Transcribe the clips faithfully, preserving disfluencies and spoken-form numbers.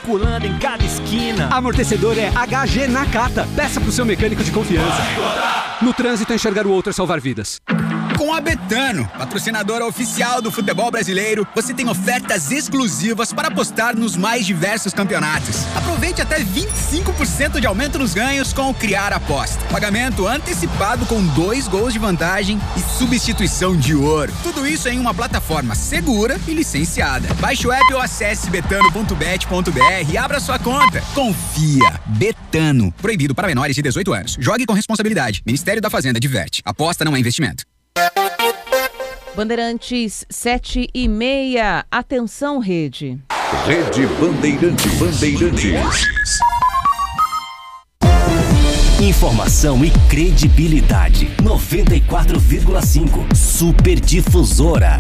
circulando em cada esquina. Amortecedor é H G Nakata. Peça pro seu mecânico de confiança. No trânsito, enxergar o outro é salvar vidas. Com a Betano, patrocinadora oficial do futebol brasileiro, você tem ofertas exclusivas para apostar nos mais diversos campeonatos. Aproveite até vinte e cinco por cento de aumento nos ganhos com o Criar Aposta. Pagamento antecipado com dois gols de vantagem e substituição de ouro. Tudo isso em uma plataforma segura e licenciada. Baixe o app ou acesse betano ponto bet ponto br e abra sua conta. Confia. Betano. Proibido para menores de dezoito anos. Jogue com responsabilidade. Ministério da Fazenda adverte. Aposta não é investimento. Bandeirantes, sete e meia. Atenção, Rede. Rede Bandeirante Bandeirantes. Informação e credibilidade. noventa e quatro vírgula cinco. Super Difusora.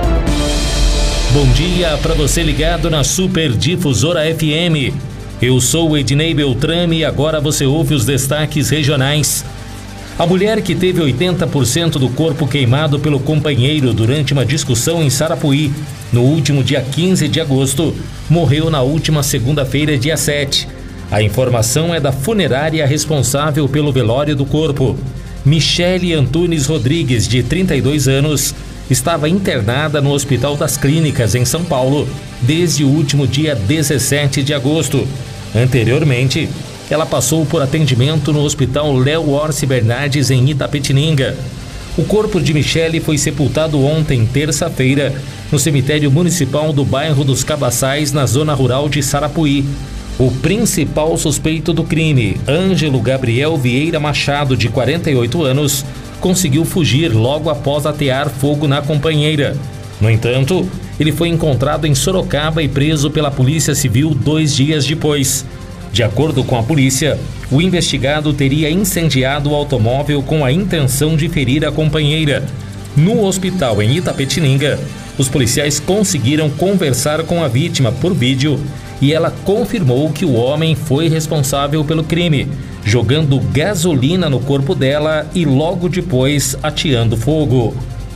Bom dia para você ligado na Super Difusora F M. Eu sou o Ednei Beltrame e agora você ouve os destaques regionais. A mulher que teve oitenta por cento do corpo queimado pelo companheiro durante uma discussão em Sarapuí, no último dia quinze de agosto, morreu na última segunda-feira, dia sete. A informação é da funerária responsável pelo velório do corpo. Michele Antunes Rodrigues, de trinta e dois anos, estava internada no Hospital das Clínicas, em São Paulo, desde o último dia dezessete de agosto. Anteriormente, ela passou por atendimento no Hospital Léo Orsi Bernardes, em Itapetininga. O corpo de Michele foi sepultado ontem, terça-feira, no cemitério municipal do bairro dos Cabaçais, na zona rural de Sarapuí. O principal suspeito do crime, Ângelo Gabriel Vieira Machado, de quarenta e oito anos, conseguiu fugir logo após atear fogo na companheira. No entanto, ele foi encontrado em Sorocaba e preso pela Polícia Civil dois dias depois. De acordo com a polícia, o investigado teria incendiado o automóvel com a intenção de ferir a companheira. No hospital em Itapetininga, os policiais conseguiram conversar com a vítima por vídeo e ela confirmou que o homem foi responsável pelo crime, jogando gasolina no corpo dela e logo depois ateando fogo.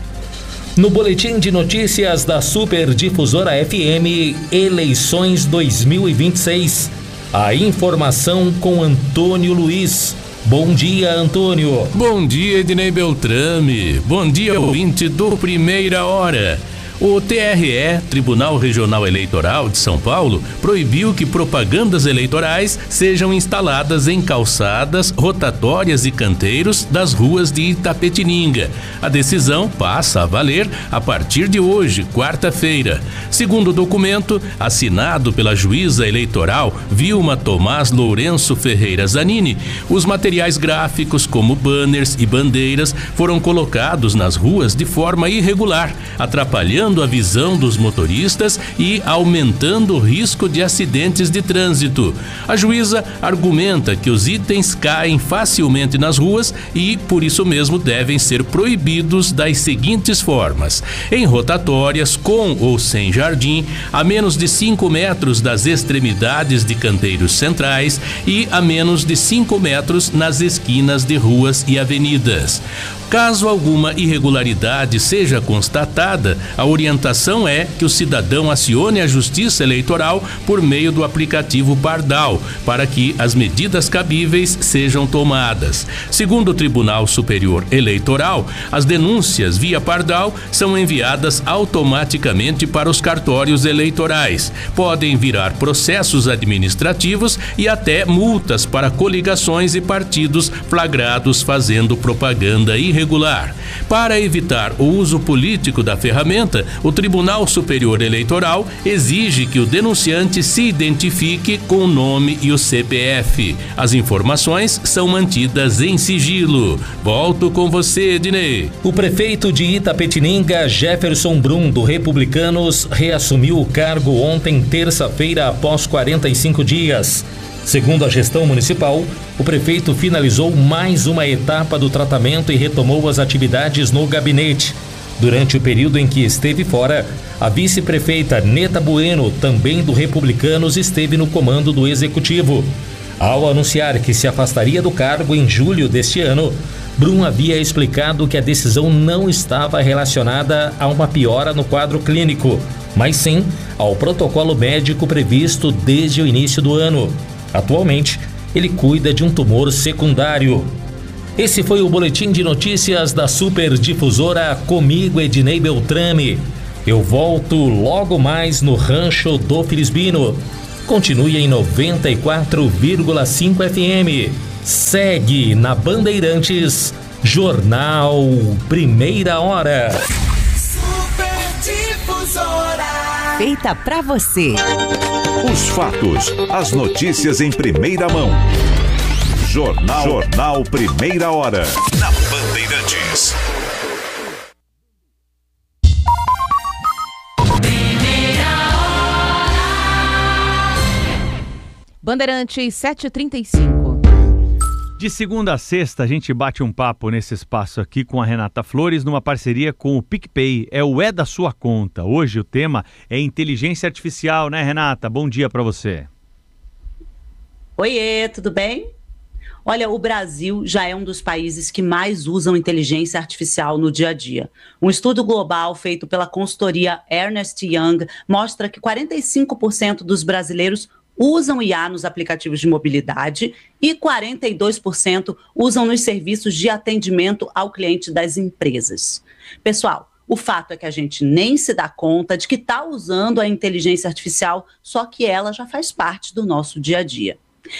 No boletim de notícias da Super Difusora F M, eleições dois mil e vinte e seis. A informação com Antônio Luiz. Bom dia, Antônio. Bom dia, Ednei Beltrame. Bom dia, ouvinte do Primeira Hora. O T R E, Tribunal Regional Eleitoral de São Paulo, proibiu que propagandas eleitorais sejam instaladas em calçadas, rotatórias e canteiros das ruas de Itapetininga. A decisão passa a valer a partir de hoje, quarta-feira. Segundo o documento, assinado pela juíza eleitoral Vilma Tomás Lourenço Ferreira Zanini, os materiais gráficos, como banners e bandeiras, foram colocados nas ruas de forma irregular, atrapalhando a visão dos motoristas e aumentando o risco de acidentes de trânsito. A juíza argumenta que os itens caem facilmente nas ruas e, por isso mesmo, devem ser proibidos das seguintes formas: em rotatórias, com ou sem jardim, a menos de cinco metros das extremidades de canteiros centrais e a menos de cinco metros nas esquinas de ruas e avenidas. Caso alguma irregularidade seja constatada, a orientação é que o cidadão acione a Justiça Eleitoral por meio do aplicativo Pardal, para que as medidas cabíveis sejam tomadas. Segundo o Tribunal Superior Eleitoral, as denúncias via Pardal são enviadas automaticamente para os cartórios eleitorais. Podem virar processos administrativos e até multas para coligações e partidos flagrados fazendo propaganda irregular. Irregular. Para evitar o uso político da ferramenta, o Tribunal Superior Eleitoral exige que o denunciante se identifique com o nome e o C P F. As informações são mantidas em sigilo. Volto com você, Ednei. O prefeito de Itapetininga, Jefferson Brum, do Republicanos, reassumiu o cargo ontem, terça-feira, após quarenta e cinco dias. Segundo a gestão municipal, o prefeito finalizou mais uma etapa do tratamento e retomou as atividades no gabinete. Durante o período em que esteve fora, a vice-prefeita Neta Bueno, também do Republicanos, esteve no comando do executivo. Ao anunciar que se afastaria do cargo em julho deste ano, Brum havia explicado que a decisão não estava relacionada a uma piora no quadro clínico. mas sim ao protocolo médico previsto desde o início do ano. Atualmente, ele cuida de um tumor secundário. Esse foi o boletim de notícias da Super Difusora, comigo, Ednei Beltrame. Eu volto logo mais no Rancho do Felizbino. Continue em noventa e quatro vírgula cinco F M. Segue na Bandeirantes, Jornal Primeira Hora. Super Difusora. Feita pra você. Os fatos, as notícias em primeira mão. Jornal, Jornal Primeira Hora. Na Bandeirantes. Bandeirantes sete e trinta e cinco. De segunda a sexta, a gente bate um papo nesse espaço aqui com a Renata Flores, numa parceria com o PicPay. É o É da Sua Conta. Hoje o tema é inteligência artificial, né, Renata? Bom dia para você. Oiê, tudo bem? Olha, o Brasil já é um dos países que mais usam inteligência artificial no dia a dia. Um estudo global feito pela consultoria Ernst Young mostra que quarenta e cinco por cento dos brasileiros usam I A nos aplicativos de mobilidade e quarenta e dois por cento usam nos serviços de atendimento ao cliente das empresas. Pessoal, o fato é que a gente nem se dá conta de que está usando a inteligência artificial, só que ela já faz parte do nosso dia a dia.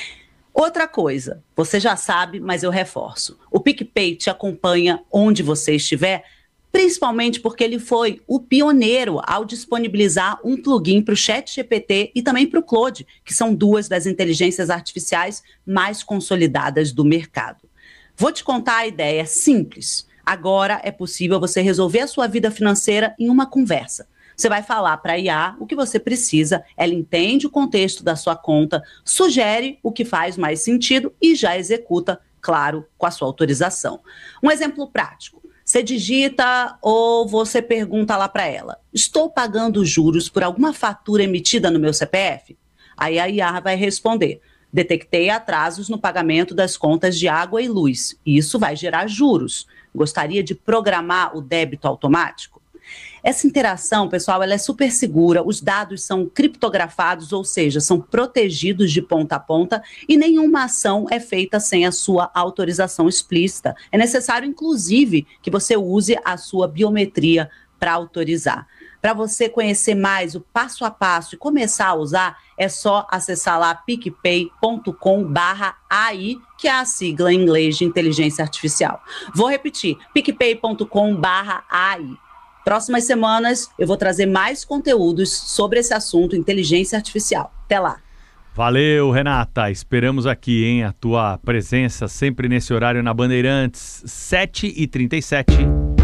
Outra coisa, você já sabe, mas eu reforço. O PicPay te acompanha onde você estiver, principalmente porque ele foi o pioneiro ao disponibilizar um plugin para o ChatGPT e também para o Claude, que são duas das inteligências artificiais mais consolidadas do mercado. Vou te contar a ideia simples. Agora é possível você resolver a sua vida financeira em uma conversa. Você vai falar para a I A o que você precisa, ela entende o contexto da sua conta, sugere o que faz mais sentido e já executa, claro, com a sua autorização. Um exemplo prático. Você digita ou você pergunta lá para ela: estou pagando juros por alguma fatura emitida no meu C P F? Aí a I A vai responder: detectei atrasos no pagamento das contas de água e luz. Isso vai gerar juros. Gostaria de programar o débito automático? Essa interação, pessoal, ela é super segura, os dados são criptografados, ou seja, são protegidos de ponta a ponta e nenhuma ação é feita sem a sua autorização explícita. É necessário, inclusive, que você use a sua biometria para autorizar. Para você conhecer mais o passo a passo e começar a usar, é só acessar lá picpay ponto com barra A I, que é a sigla em inglês de inteligência artificial. Vou repetir, picpay ponto com barra A I. Próximas semanas eu vou trazer mais conteúdos sobre esse assunto, inteligência artificial. Até lá. Valeu, Renata. Esperamos aqui, hein, a tua presença sempre nesse horário na Bandeirantes, sete e trinta e sete.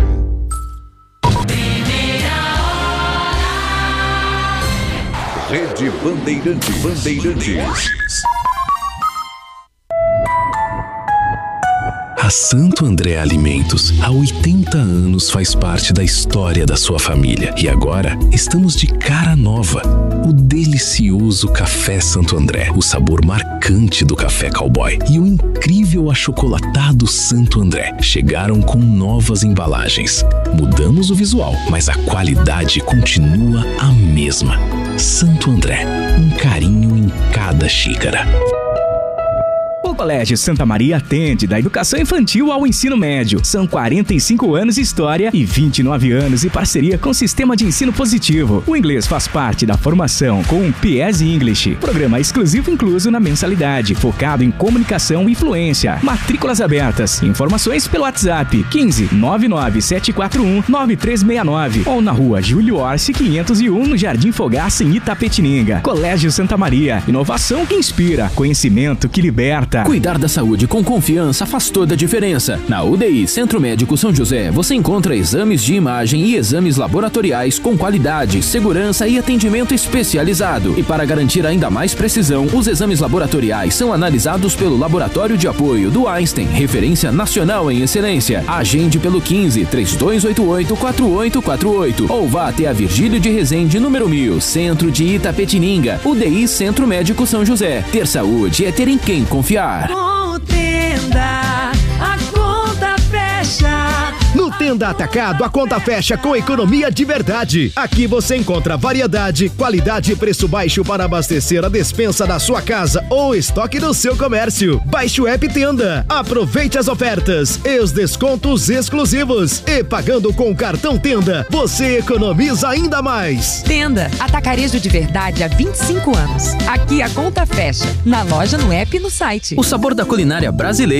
Rede Bandeirantes. Bandeirantes. A Santo André Alimentos, há oitenta anos, faz parte da história da sua família. E agora, estamos de cara nova. O delicioso Café Santo André, o sabor marcante do café cowboy e o incrível achocolatado Santo André chegaram com novas embalagens. Mudamos o visual, mas a qualidade continua a mesma. Santo André, um carinho em cada xícara. O Colégio Santa Maria atende da educação infantil ao ensino médio. São quarenta e cinco anos de história e vinte e nove anos em parceria com o Sistema de Ensino Positivo. O inglês faz parte da formação com o P S English, programa exclusivo incluso na mensalidade, focado em comunicação e fluência. Matrículas abertas. Informações pelo WhatsApp quinze nove nove sete quatro um nove três seis nove ou na rua Júlio Orsi quinhentos e um, no Jardim Fogaça, em Itapetininga. Colégio Santa Maria. Inovação que inspira. Conhecimento que liberta. Cuidar da saúde com confiança faz toda a diferença. Na U D I Centro Médico São José, você encontra exames de imagem e exames laboratoriais com qualidade, segurança e atendimento especializado. E para garantir ainda mais precisão, os exames laboratoriais são analisados pelo Laboratório de Apoio do Einstein, referência nacional em excelência. Agende pelo quinze, trinta e dois oitenta e oito, quarenta e oito quarenta e oito ou vá até a Virgílio de Resende, número mil, Centro de Itapetininga. U D I Centro Médico São José. Ter saúde é ter em quem confiar. Contenda, a conta fecha. No Tenda Atacado, a conta fecha com economia de verdade. Aqui você encontra variedade, qualidade e preço baixo para abastecer a despensa da sua casa ou estoque do seu comércio. Baixe o app Tenda. Aproveite as ofertas e os descontos exclusivos. E pagando com o cartão Tenda, você economiza ainda mais. Tenda, atacarejo de verdade há vinte e cinco anos. Aqui a conta fecha. Na loja, no app e no site. O sabor da culinária brasileira